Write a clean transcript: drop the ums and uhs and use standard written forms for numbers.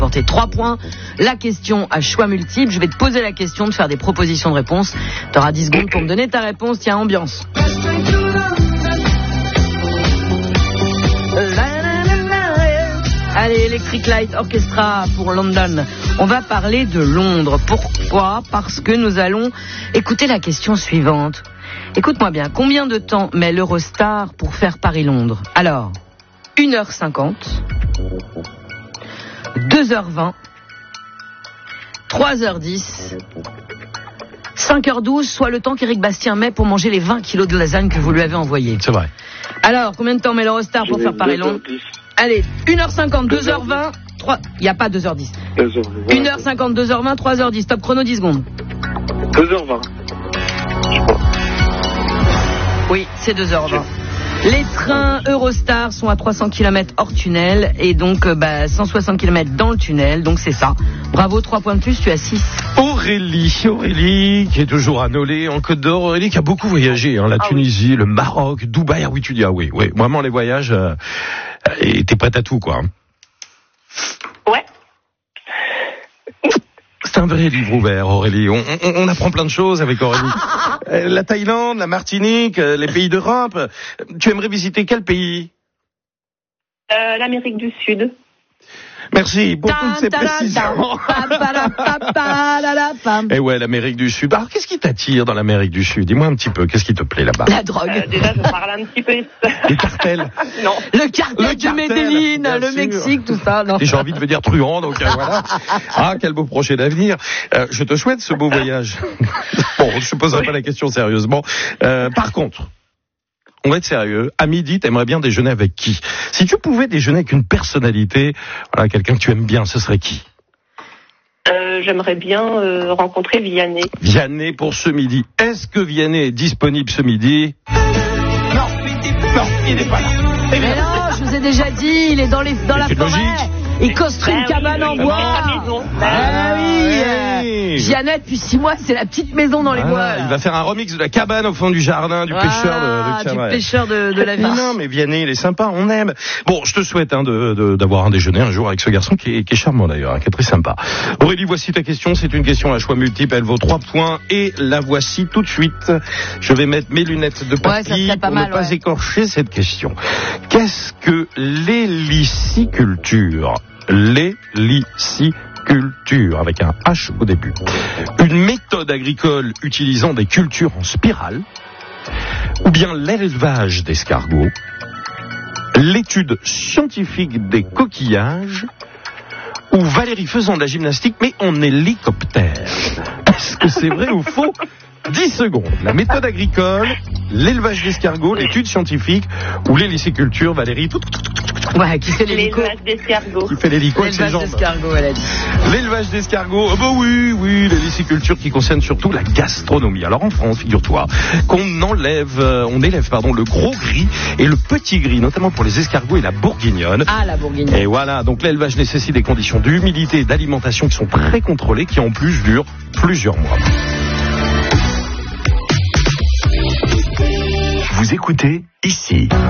Porter 3 points. La question à choix multiple. Je vais te poser la question, de faire des propositions de réponse. Tu auras 10 secondes pour me donner ta réponse. Tiens, ambiance. Allez, Electric Light Orchestra pour London. On va parler de Londres. Pourquoi ? Parce que nous allons écouter la question suivante. Écoute-moi bien. Combien de temps met l'Eurostar pour faire Paris-Londres ? Alors, 1h50, 2h20, 3h10, 5h12, soit le temps qu'Éric Bastien met pour manger les 20 kilos de lasagne que vous lui avez envoyés. C'est vrai. Alors, combien de temps met l'Eurostar pour faire Paris-Londres ? Allez, 1h50, 2h20, 3... Il n'y a pas 2h10. 1h50, 2h20, 3h10. Top chrono, 10 secondes. 2h20. Oui, c'est 2h20. Les trains Eurostar sont à 300 km hors tunnel et donc 160 km dans le tunnel, donc c'est ça. Bravo, 3 points de plus, tu as 6. Aurélie qui est toujours à Nolay en Côte d'Or. Aurélie qui a beaucoup voyagé, la Tunisie, le Maroc, Dubaï. Ah oui, tu dis oui, vraiment les voyages. Et t'es prête à tout, quoi. Ouais. C'est un vrai livre ouvert, Aurélie. On apprend plein de choses avec Aurélie. La Thaïlande, la Martinique, les pays d'Europe. Tu aimerais visiter quel pays ? L'Amérique du Sud. Merci pour toutes ces précisions. Et ouais, l'Amérique du Sud. Alors, qu'est-ce qui t'attire dans l'Amérique du Sud ? Dis-moi un petit peu, qu'est-ce qui te plaît là-bas ? La drogue. Déjà, je parle un petit peu. Les cartels. Non. Le cartel du Medellín, le Mexique, tout ça. Non. Et j'ai envie de me dire truand, donc voilà. Ah, quel beau projet d'avenir. Je te souhaite ce beau voyage. Bon, je ne poserai pas la question sérieusement. Par contre, on va être sérieux. À midi, t'aimerais bien déjeuner avec qui ? Si tu pouvais déjeuner avec une personnalité, quelqu'un que tu aimes bien, ce serait qui ? J'aimerais bien rencontrer Vianney. Vianney pour ce midi. Est-ce que Vianney est disponible ce midi ? Non, il n'est pas là. Mais non, je vous ai déjà dit, il est dans la forêt. Logique. Il construit une cabane en bois. Ah oui. Jeannette, depuis 6 mois, c'est la petite maison dans les bois. Il va faire un remix de la cabane au fond du jardin du pêcheur de du pêcheur de la vie. Non, mais Vianney, il est sympa, on aime. Bon, je te souhaite d'avoir un déjeuner un jour avec ce garçon qui est charmant d'ailleurs, qui est très sympa. Aurélie, voici ta question. C'est une question à choix multiple. Elle vaut 3 points et la voici tout de suite. Je vais mettre mes lunettes de papy pour ne pas écorcher cette question. Qu'est-ce que l'héliciculture ? L'héliciculture, avec un H au début. Une méthode agricole utilisant des cultures en spirale, ou bien l'élevage d'escargots, l'étude scientifique des coquillages, ou Valérie faisant de la gymnastique, mais en hélicoptère. Est-ce que c'est vrai ou faux ? 10 secondes. La méthode agricole, l'élevage d'escargots, l'étude scientifique, ou l'héliciculture, Valérie. Ouais, qui fait l'hélico. L'élevage d'escargots. Qui fait l'hélico avec ses jambes. L'élevage d'escargots, elle a dit. L'élevage d'escargots, oui, l'héliciculture qui concerne surtout la gastronomie. Alors en France, figure-toi, on élève le gros gris et le petit gris, notamment pour les escargots et la bourguignonne. Ah, la bourguignonne. Et voilà, donc l'élevage nécessite des conditions d'humidité et d'alimentation qui sont très contrôlées, qui en plus durent plusieurs mois. Vous écoutez ici.